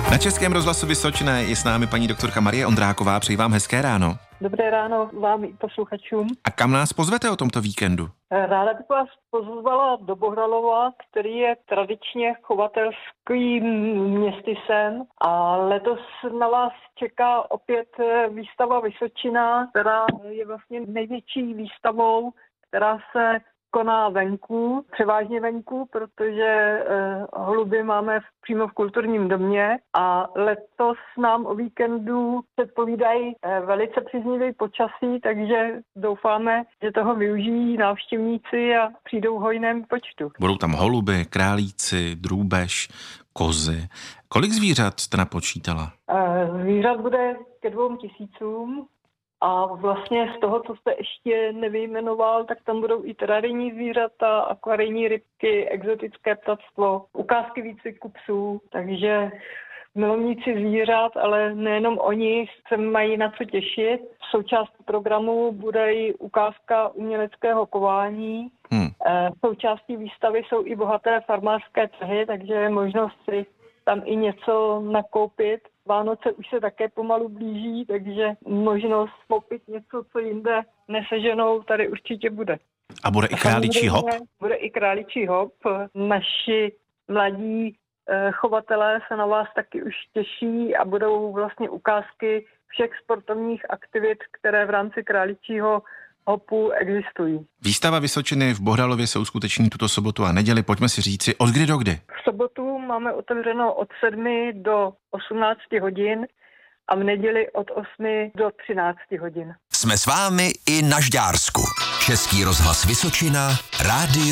Na Českém rozhlasu Vysočné je s námi paní doktorka Marie Ondráková. Přeji vám hezké ráno. Dobré ráno vám i posluchačům. A kam nás pozvete o tomto víkendu? Ráda bych vás pozvala do Bohralova, který je tradičně chovatelským městysem, a letos na vás čeká opět výstava Vysočina, která je vlastně největší výstavou, která se koná venku, převážně venku, protože holuby máme přímo v kulturním domě a letos nám o víkendu předpovídají velice příznivý počasí, takže doufáme, že toho využijí návštěvníci a přijdou v hojném počtu. Budou tam holuby, králíci, drůbež, kozy. Kolik zvířat jste napočítala? Zvířat bude ke 2000. A vlastně z toho, co jste ještě nevyjmenoval, tak tam budou i terénní zvířata, akvarijní rybky, exotické ptactvo, ukázky výcviku psů, takže milovníci zvířat, ale nejenom oni se mají na co těšit. V součástí programu bude i ukázka uměleckého kování. Součástí výstavy jsou i bohaté farmářské trhy, takže je možnost si tam i něco nakoupit. Vánoce už se také pomalu blíží, takže možnost koupit něco, co jinde neseženou, tady určitě bude. A bude i králičí hop? Bude i králičí hop. Naši mladí chovatelé se na vás taky už těší a budou vlastně ukázky všech sportovních aktivit, které v rámci králičího hopu existují. Výstava Vysočiny v Bohdalově se uskuteční tuto sobotu a neděli. Pojďme si říci, od kdy do kdy? V sobotu máme otevřeno od 7 do 18 hodin a v neděli od 8 do 13 hodin. Jsme s vámi i na Žďársku. Český rozhlas Vysočina, rádio